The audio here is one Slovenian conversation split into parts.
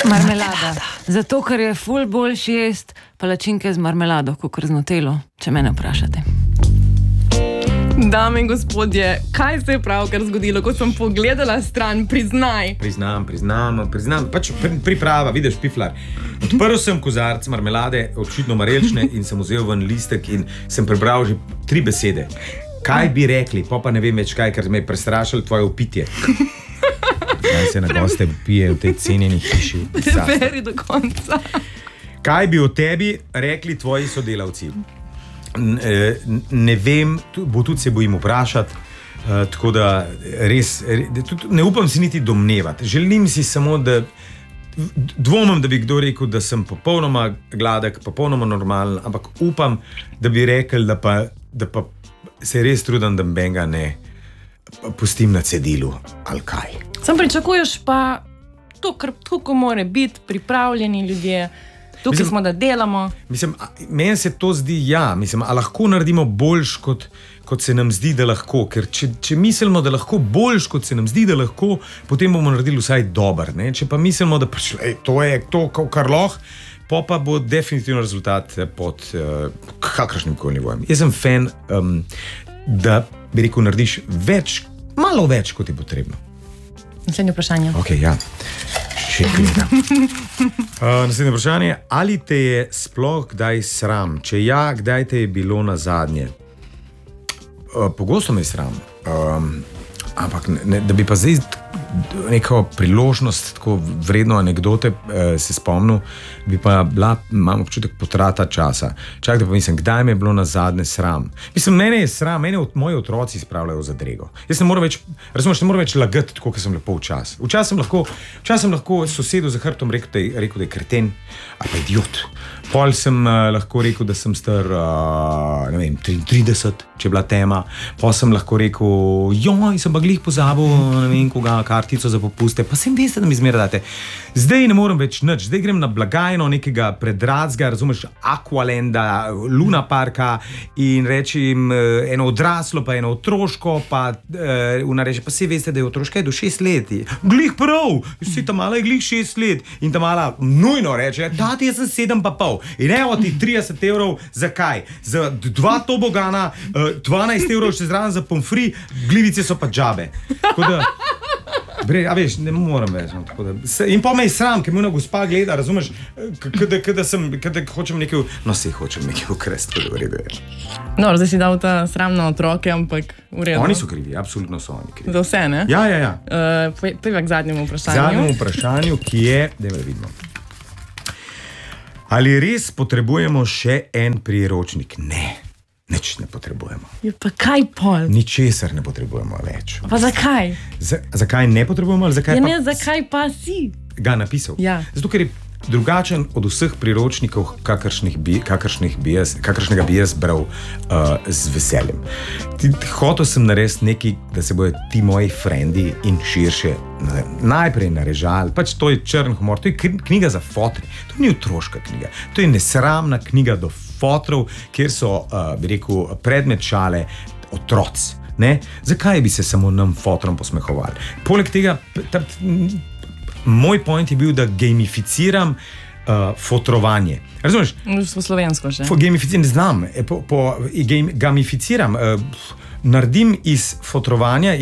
Marmelada. Zato, ker je ful boljši jest palačinke z marmelado, kakor z nutelo, če mene vprašate. Dame in gospodje, kaj se je pravkar zgodilo, ko sem pogledala stran, priznaj. Priznam. Pač priprava, vidiš, piflar. Odprl sem kozarc marmelade, očitno marelične, in sem vzel ven listek in sem prebral že 3 besede. Kaj bi rekli, pa ne vem več kaj, ker me je prestrašilo tvoje upitje. Kaj se na goste pije v tej cenjeni hiši? Preveri do konca. Kaj bi o tebi rekli tvoji sodelavci? Ne vem, bo tudi se bojim vprašati, tako da res ne upam si niti domnevati. Želim si samo, da dvomim, da bi kdo rekel, da sem popolnoma gladek, popolnoma normalen, ampak upam, da bi rekel, da pa se res trudim, da benga ne pustim na cedilu ali kaj. Sam pričakuješ pa to, kar tukaj mora biti, pripravljeni ljudje, tukaj smo, da delamo. Meni se to zdi, a lahko naredimo boljš, kot se nam zdi, da lahko. Ker če mislimo, da lahko boljš, kot se nam zdi, da lahko, potem bomo naredili vsaj dober. Ne? Če pa mislimo, da to je to, kar lahko, pa bo definitivno rezultat pod kakršnim koli nivojem. Jaz sem fan, da bi rekel, narediš malo več, kot je potrebno. Naslednje vprašanje. Ok, še gledam. Naslednje vprašanje. Ali te je sploh kdaj sram? Če ja, kdaj te je bilo nazadnje? Pogosto me je sram. Ampak da bi pa zdaj neko priložnost, tako vredno anekdote se spomnil, bi pa imam občutek potrata časa. Čakaj, pa mislim, kdaj me je bilo nazadnje sram? Mene je sram, moji otroci spravljajo za drego. Jaz ne morem več lagati, tako, kot sem lepo včasih. Včasih sem lahko sosedu za hrbtom rekel, da je kreten, ali pa idiot. Pol sem lahko rekel, da sem star, 33, če je bila tema. Pol sem lahko rekel, sem pa glih pozabil, ne vem koga, kartico za popuste, pa sem veste, da mi zmeraj date. Zdaj ne morem več nič, zdaj grem na blagajno nekega predradzga, razumeš, Aqualanda, Luna Parka in rečem eno odraslo, pa eno otroško, pa ona reče, pa se veste, da je otroška je do 6 let. Glih prav, si ta mala je glih 6 let in ta mala nujno reče, tati, jaz sem 7,5 in evo ti 30 evrov, zakaj? Za 2 tobogana, 12 evrov še zraven za pomfri, glivice so pa džabe. Tako da veš, ne morem več. In pa me je sram, ker me ona gospa gleda, razumeš, kada hočem nekaj, hočem nekaj ukrest, tako da v redu je. No, zdaj si dal ta sram na otroke, ampak v redu. Oni so krivi, absolutno so oni krivi. Za vse, ne? Ja. Pojva k zadnjemu vprašanju. Zadnjemu vprašanju, ki je, da vidimo. Ali res potrebujemo še en priročnik? Ne. Nič ne potrebujemo. Pa kaj pol? Ničesar ne potrebujemo več. Pa zakaj? Zakaj ne potrebujemo? Ali zakaj zakaj pa si ga napisal? Ja. Zato, ker je drugačen od vseh priročnikov, kakršnega bi jaz bral z veseljem. Hotel sem narediti nekaj, da se bojo ti moji frendi in širše najprej narežali. Pač to je črn humor, to je knjiga za fotre. To ni otroška knjiga. To je nesramna knjiga do fotrov, kjer so, bi rekel, predmet šale otroci. Zakaj bi se samo nam fotrom posmehovali? Poleg tega, moj point je bil, da gamificiram fotrovanje. Razumeš? V slovensko že. Gamificiram, ne znam. Gamificiram, naredim iz fotrovanja,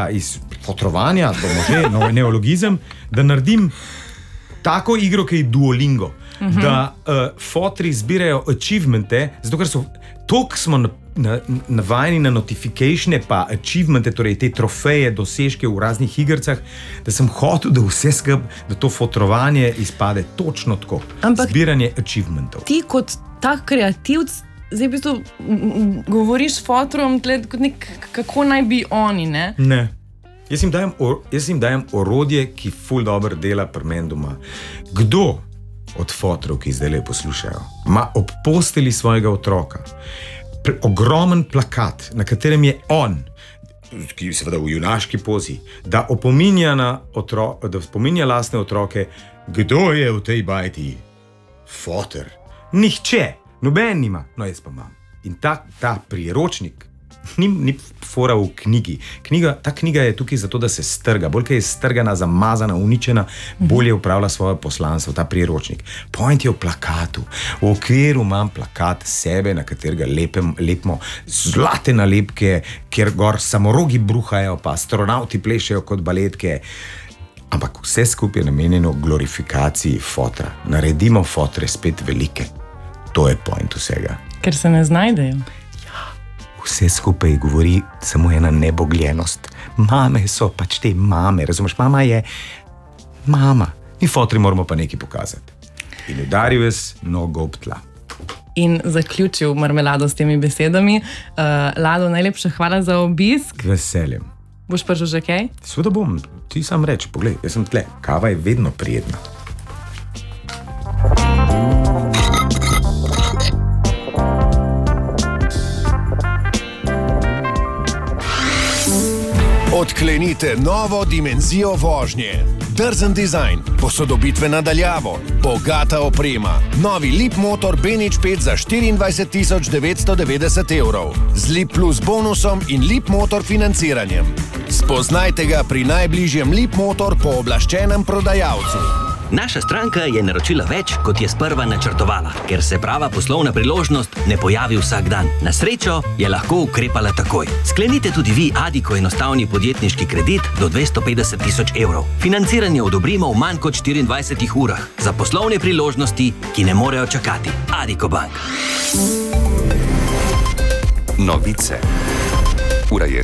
bomo že, neologizem, da naredim tako igro, ki je Duolingo. Da fotri zbirajo achievemente, zato ker toliko smo navajeni na notifikatione pa achievemente, torej te trofeje, dosežke v raznih igrcah, da sem hotel, da to fotrovanje izpade točno tako. Zbiranje achievementov. Ti kot tak kreativc, zdaj v bistvu govoriš fotrom, kako naj bi oni, ne? Ne. Jaz jim dajem orodje, ki ful dobro dela pri meni doma. Kdo od fotrov, ki zdaj le poslušajo, ima ob posteli svojega otroka ogromen plakat, na katerem je on, ki je seveda v junaški pozi, da opominja lastne otroke, kdo je v tej bajti foter. Nihče, noben nima, no jaz pa imam. In ta priročnik Ni fora v knjigi. Ta knjiga je tukaj zato, da se strga. Bolj, ker je strgana, zamazana, uničena, bolje upravlja svoje poslanstvo, ta priročnik. Point je v plakatu. V okviru imam plakat sebe, na katerega lepimo zlate nalepke, kjer gor samorogi bruhajo, pa astronauti plešejo kot baletke. Ampak vse skupaj je namenjeno glorifikaciji fotra. Naredimo fotre spet velike. To je point vsega. Ker se ne znajdejo. Vse skupaj govori samo ena nebogljenost. Mame so pač te mame, razumeš? Mama je mama. Mi fotri moramo pa nekaj pokazati. In udaril jaz nogo ob tla. In zaključil marmelado s temi besedami. Lado, najlepša hvala za obisk. Veseljem. Boš prišel že kaj? Seveda bom, ti sam reči, poglej, jaz sem tle. Kava je vedno prijetna. Odklenite novo dimenzijo vožnje. Drzen dizajn, posodobitve nadaljavo, bogata oprema. Novi Leap Motor BeNič 5 za 24.990 evrov. Z Leap Plus bonusom in Leap Motor financiranjem. Spoznajte ga pri najbližjem Leap Motor pooblaščenem prodajalcu. Naša stranka je naročila več, kot je sprva načrtovala, ker se prava poslovna priložnost ne pojavi vsak dan. Na srečo je lahko ukrepala takoj. Sklenite tudi vi Addiko enostavni podjetniški kredit do 250.000 evrov. Financiranje odobrimo v manj kot 24 urah. Za poslovne priložnosti, ki ne morejo čakati. Addiko Bank. Novice. Ura je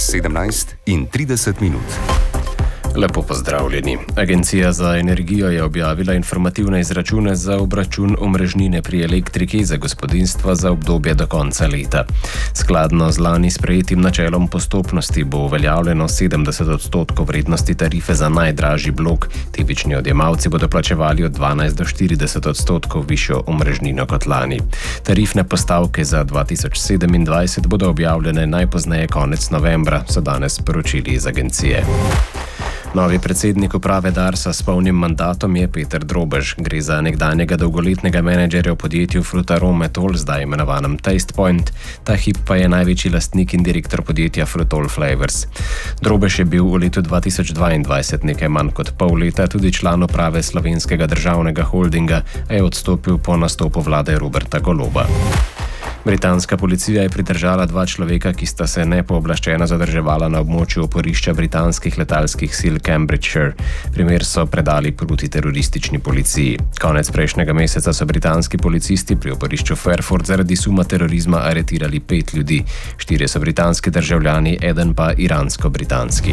17:30. Lepo pozdravljeni. Agencija za energijo je objavila informativne izračune za obračun omrežnine pri elektriki za gospodinjstva za obdobje do konca leta. Skladno z lani sprejetim načelom postopnosti bo uveljavljeno 70% vrednosti tarife za najdražji blok. Tipični odjemalci bodo plačevali od 12 do 40% višjo omrežnino kot lani. Tarifne postavke za 2027 bodo objavljene najpozneje konec novembra, so danes sporočili iz agencije. Novi predsednik uprave Darsa s polnim mandatom je Peter Drobež. Gre za nekdanjega dolgoletnega menedžerja v podjetju Frutarome-Tol, zdaj imenovanem Tastepoint. Ta hip pa je največji lastnik in direktor podjetja Frutol Flavors. Drobež je bil v letu 2022 nekaj manj kot pol leta tudi član uprave Slovenskega državnega holdinga, a je odstopil po nastopu vlade Roberta Goloba. Britanska policija je pridržala 2 človeka, ki sta se nepooblaščeno zadrževala na območju oporišča britanskih letalskih sil Cambridgeshire. Primer so predali protiteroristični policiji. Konec prejšnjega meseca so britanski policisti pri oporišču Fairford zaradi suma terorizma aretirali 5 ljudi. 4 so britanski državljani, 1 pa iransko-britanski.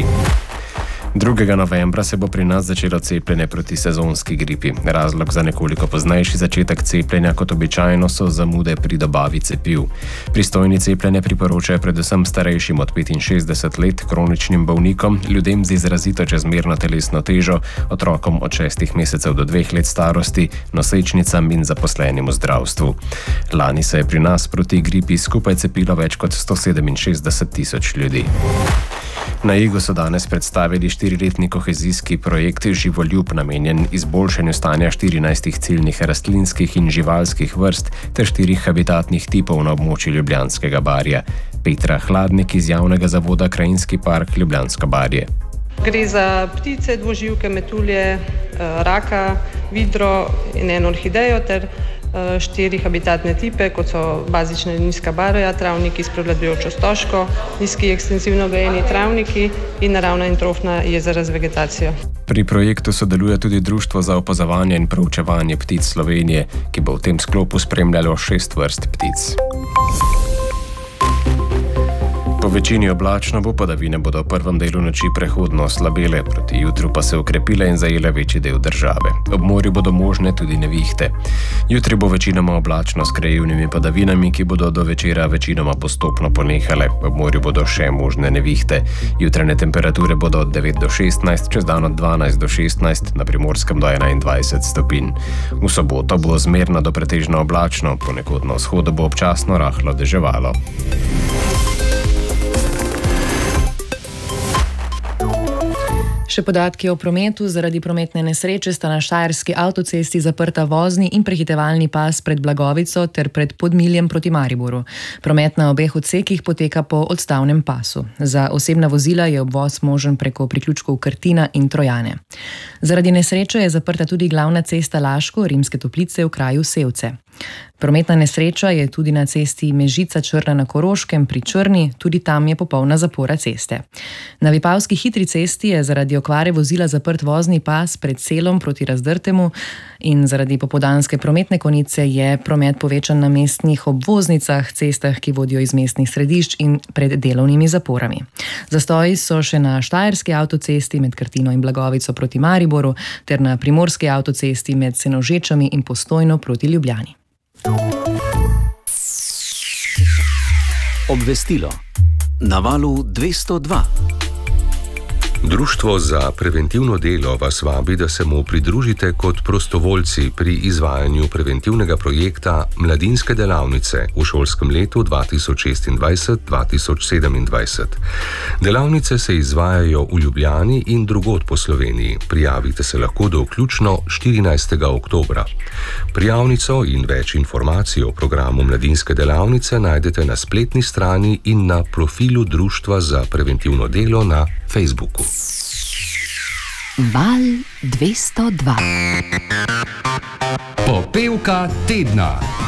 2. novembra se bo pri nas začelo cepljenje proti sezonski gripi. Razlog za nekoliko poznejši začetek cepljenja kot običajno so zamude pri dobavi cepiv. Pristojni cepljenje priporočajo predvsem starejšim od 65 let, kroničnim bolnikom, ljudem z izrazito čezmerno telesno težo, otrokom od 6 mesecev do 2 let starosti, nosečnicam in zaposlenim v zdravstvu. Lani se je pri nas proti gripi skupaj cepilo več kot 167.000 ljudi. Na Igu so danes predstavili 4-letni kohezijski projekt Živoljub, namenjen izboljšanju stanja 14 ciljnih rastlinskih in živalskih vrst ter 4 habitatnih tipov na območju Ljubljanskega barja. Petra Hladnik iz javnega zavoda Krajinski park Ljubljansko barje. Gre za ptice, dvoživke, metulje, raka, vidro in eno orhidejo ter 4 habitatne tipe, kot so bazična nizka barja, travniki s prevladujočo stožko, nizki ekstenzivno gojeni travniki in naravna in trofna jezera z vegetacijo. Pri projektu sodeluje tudi Društvo za opazovanje in proučevanje ptic Slovenije, ki bo v tem sklopu spremljalo 6 vrst ptic. Po večini oblačno bo, padavine bodo v prvem delu noči prehodno oslabele, proti jutru pa se okrepile in zajele večji del države. Ob morju bodo možne tudi nevihte. Jutri bo večinoma oblačno s krajevnimi padavinami, ki bodo do večera večinoma postopno ponehale. Ob morju bodo še možne nevihte. Jutranje temperature bodo od 9 do 16, čez dan od 12 do 16, na Primorskem do 21 stopinj. V soboto bo zmerno do pretežno oblačno, ponekod na vzhodu bo občasno rahlo deževalo. Še podatki o prometu. Zaradi prometne nesreče sta na Štajerski avtocesti zaprta vozni in prehitevalni pas pred Blagovico ter pred Podmiljem proti Mariboru. Promet na obeh odsekih poteka po odstavnem pasu. Za osebna vozila je obvoz možen preko priključkov Krtina in Trojane. Zaradi nesreče je zaprta tudi glavna cesta Laško, Rimske Toplice v kraju Sevce. Prometna nesreča je tudi na cesti Mežica-Črna na Koroškem pri Črni, tudi tam je popolna zapora ceste. Na Vipavski hitri cesti je zaradi okvare vozila zaprt vozni pas pred Selom proti Razdrtemu in zaradi popoldanske prometne konice je promet povečan na mestnih obvoznicah, cestah, ki vodijo iz mestnih središč in pred delovnimi zaporami. Zastoji so še na Štajerski avtocesti med Krtino in Blagovico proti Mariboru ter na Primorski avtocesti med Senožečami in Postojno proti Ljubljani. Obvestilo na valu 202. Društvo za preventivno delo vas vabi, da se mu pridružite kot prostovoljci pri izvajanju preventivnega projekta Mladinske delavnice v šolskem letu 2026-2027. Delavnice se izvajajo v Ljubljani in drugod po Sloveniji. Prijavite se lahko do vključno 14. oktobra. Prijavnico in več informacij o programu Mladinske delavnice najdete na spletni strani in na profilu Društva za preventivno delo na Facebooku. Val 202. Popevka tedna.